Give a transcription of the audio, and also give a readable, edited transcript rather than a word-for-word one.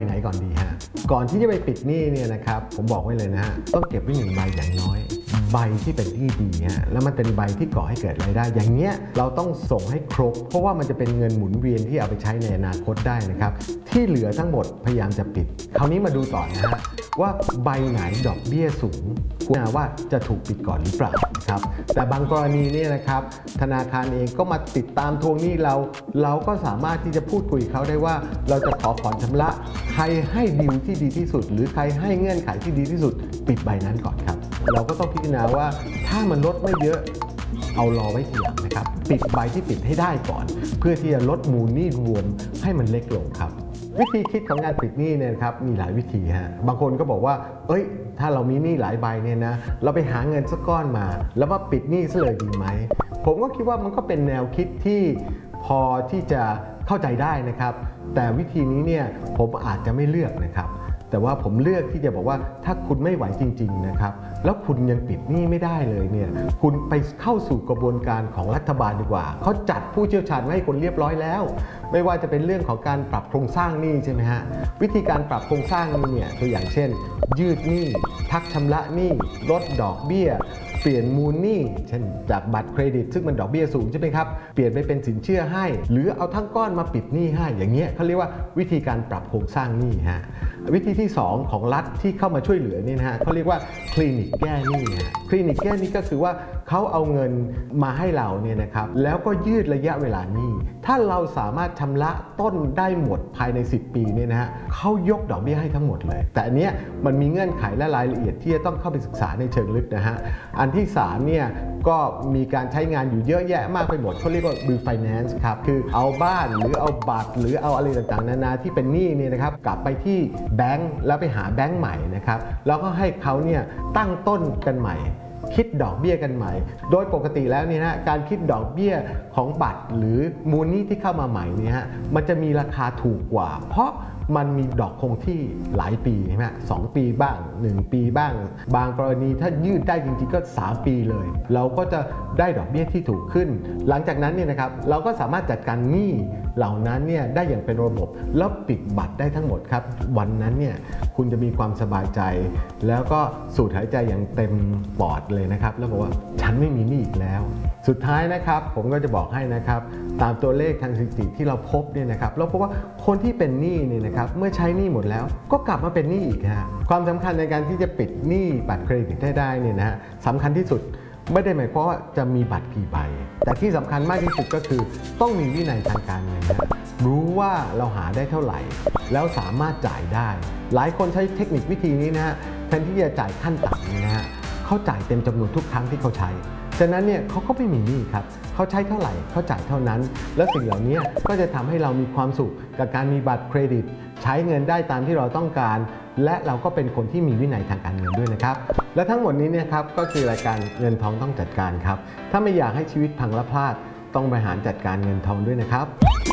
ไหนก่อนดีฮะก่อนที่จะไปปิดหนี้เนี่ยนะครับผมบอกไว้เลยนะฮะต้องเก็บไว้1 ใบอย่างน้อยใบที่เป็นหนี้ดีฮะแล้วมันเป็นใบที่ก่อให้เกิดรายได้อย่างเงี้ยเราต้องส่งให้ครบเพราะว่ามันจะเป็นเงินหมุนเวียนที่เอาไปใช้ในอนาคตได้นะครับที่เหลือทั้งหมดพยายามจะปิดคราวนี้มาดูต่อนะฮะว่าใบไหนดอกเบี้ยสูงคุณว่าจะถูกปิดก่อนหรือเปล่าครับแต่บางกรณีเนี่ยนะครับธนาคารเองก็มาติดตามทวงหนี้เราก็สามารถที่จะพูดคุยเขาได้ว่าเราจะขอผ่อนชำระใครให้ดีลที่ดีที่สุดหรือใครให้เงื่อนไขที่ดีที่สุดปิดใบนั้นก่อนครับเราก็ต้องพิจารณาว่าถ้ามันลดไม่เยอะเอารอไว้ทีหลังนะครับปิดใบที่ปิดให้ได้ก่อนเพื่อที่จะลดมูลหนี้รวมให้มันเล็กลงครับวิธีคิดของการปิดหนี้เนี่ยครับมีหลายวิธีฮะบางคนก็บอกว่าถ้าเรามีหนี้หลายใบเนี่ยนะเราไปหาเงินสักก้อนมาแล้วมาปิดหนี้ซะเลยดีไหมผมก็คิดว่ามันก็เป็นแนวคิดที่พอที่จะเข้าใจได้นะครับแต่วิธีนี้เนี่ยผมอาจจะไม่เลือกนะครับแต่ว่าผมเลือกที่จะบอกว่าถ้าคุณไม่ไหวจริงๆนะครับแล้วคุณยังปิดหนี้ไม่ได้เลยเนี่ยคุณไปเข้าสู่กระบวนการของรัฐบาลดีกว่าเขาจัดผู้เชี่ยวชาญไว้ให้คนเรียบร้อยแล้วไม่ว่าจะเป็นเรื่องของการปรับโครงสร้างหนี้ใช่ไหมฮะวิธีการปรับโครงสร้างหนี้เนี่ยตัวอย่างเช่นยืดหนี้พักชำระหนี้ลดดอกเบี้ยเปลี่ยนมูลหนี้เช่นจากบัตรเครดิตซึ่งมันดอกเบี้ยสูงใช่ไหมครับเปลี่ยนไปเป็นสินเชื่อให้หรือเอาทั้งก้อนมาปิดหนี้ให้อย่างเงี้ยเขาเรียกว่าวิธีการปรับโครงสร้างหนี้ฮะวิธีที่2ของรัฐที่เข้ามาช่วยเหลือนี่นะฮะเขาเรียกว่าคลินิกแก้หนี้คลินิกแก้หนี้ก็คือว่าเขาเอาเงินมาให้เราเนี่ยนะครับแล้วก็ยืดระยะเวลาหนี้ถ้าเราสามารถชำระต้นได้หมดภายใน10 ปีเนี่ยนะฮะเขายกดอกเบี้ยให้ทั้งหมดเลยแต่อันเนี้ยมันมีเงื่อนไขและรายละเอียดที่จะต้องเข้าไปศึกษาในเชิงลึกนะฮะอันที่3เนี่ยก็มีการใช้งานอยู่เยอะแยะมากไปหมดเขาเรียกว่า refinance ครับคือเอาบ้านหรือเอาบัตรหรือเอาอะไรต่างๆนานาที่เป็นหนี้เนี่ยนะครับกลับไปที่แบงก์แล้วไปหาแบงก์ใหม่นะครับแล้วก็ให้เขาเนี่ยตั้งต้นกันใหม่คิดดอกเบี้ยกันใหม่โดยปกติแล้วเนี่ยนะการคิดดอกเบี้ยของบัตรหรือมูลหนี้ที่เข้ามาใหม่เนี่ยฮะมันจะมีราคาถูกกว่าเพราะมันมีดอกคงที่หลายปีใช่ไหม2 ปีบ้าง1 ปีบ้างบางกรณีถ้ายืดได้จริงๆก็3 ปีเลยเราก็จะได้ดอกเบี้ยที่ถูกขึ้นหลังจากนั้นเนี่ยนะครับเราก็สามารถจัดการหนี้เหล่านั้นเนี่ยได้อย่างเป็นระบบแล้วปิดบัตรได้ทั้งหมดครับวันนั้นเนี่ยคุณจะมีความสบายใจแล้วก็สูดหายใจอย่างเต็มปอดเลยนะครับแล้วบอกว่าฉันไม่มีหนี้อีกแล้วสุดท้ายนะครับผมก็จะบอกให้นะครับตามตัวเลขทางสถิติที่เราพบเนี่ยนะครับเราพบว่าคนที่เป็นหนี้เนี่ยนะครับเมื่อใช้หนี้หมดแล้วก็กลับมาเป็นหนี้อีกฮะความสำคัญในการที่จะปิดหนี้บัตรเครดิตได้เนี่ยนะฮะสำคัญที่สุดไม่ได้หมายความว่าจะมีบัตรกี่ใบแต่ที่สำคัญมากที่สุดก็คือต้องมีวินัยทางการเงินนะรู้ว่าเราหาได้เท่าไหร่แล้วสามารถจ่ายได้หลายคนใช้เทคนิควิธีนี้นะฮะแทนที่จะจ่ายขั้นต่ำนะฮะเขาจ่ายเต็มจำนวนทุกครั้งที่เขาใช้ฉะนั้นเนี่ยเขาก็ไม่มีหนี้ครับเขาใช้เท่าไหร่เขาจ่ายเท่านั้นแล้วสิ่งเหล่านี้ก็จะทำให้เรามีความสุขกับการมีบัตรเครดิตใช้เงินได้ตามที่เราต้องการและเราก็เป็นคนที่มีวินัยทางการเงินด้วยนะครับและทั้งหมดนี้เนี่ยครับก็คือรายการเงินทองต้องจัดการครับถ้าไม่อยากให้ชีวิตพังและพลาดต้องบริหารจัดการเงินทองด้วยนะครับ